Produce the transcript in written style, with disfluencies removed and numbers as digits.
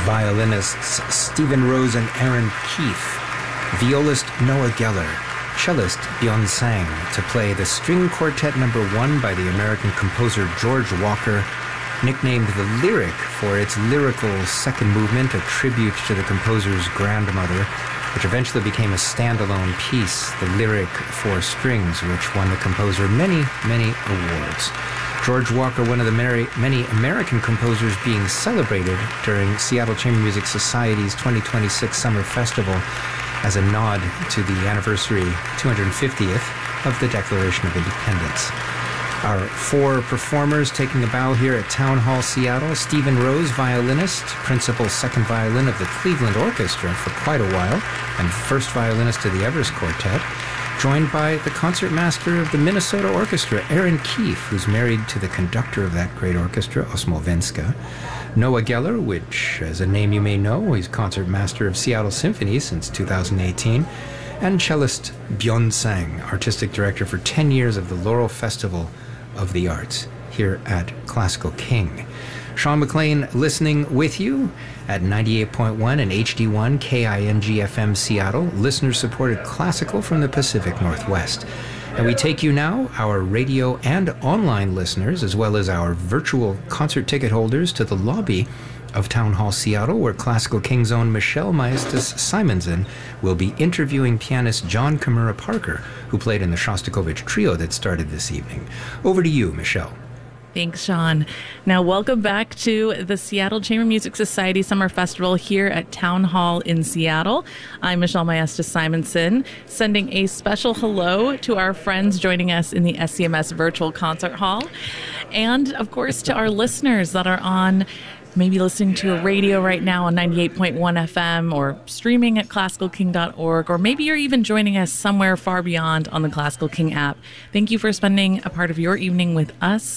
Violinists Stephen Rose and Aaron Keefe. Violist Noah Geller. Cellist Byeon Sang to play the String Quartet No. 1 by the American composer George Walker, nicknamed The Lyric for its lyrical second movement, a tribute to the composer's grandmother, which eventually became a standalone piece, The Lyric for Strings, which won the composer many, many awards. George Walker, one of the many American composers being celebrated during Seattle Chamber Music Society's 2026 Summer Festival as a nod to the anniversary 250th of the Declaration of Independence. Our four performers taking a bow here at Town Hall Seattle: Stephen Rose, violinist, principal second violin of the Cleveland Orchestra for quite a while, and first violinist of the Evers Quartet, joined by the concertmaster of the Minnesota Orchestra, Aaron Keefe, who's married to the conductor of that great orchestra, Osmo Venska. Noah Geller, which, as a name you may know, he's concertmaster of Seattle Symphony since 2018, and cellist Byeon Sang, artistic director for 10 years of the Laurel Festival of the Arts here at Classical King. Sean McLean listening with you at 98.1 and HD1 KING-FM Seattle, listener-supported classical from the Pacific Northwest. And we take you now, our radio and online listeners, as well as our virtual concert ticket holders, to the lobby of Town Hall Seattle, where Classical King's own Michelle Maestas Simonson will be interviewing pianist John Kimura Parker, who played in the Shostakovich Trio that started this evening. Over to you, Michelle. Thanks, Sean. Now, welcome back to the Seattle Chamber Music Society Summer Festival here at Town Hall in Seattle. I'm Michelle Maestas Simonson, sending a special hello to our friends joining us in the SCMS Virtual Concert Hall, and, of course, to our listeners that are on maybe listening to a radio right now on 98.1 FM or streaming at classicalking.org, or maybe you're even joining us somewhere far beyond on the Classical King app. Thank you for spending a part of your evening with us.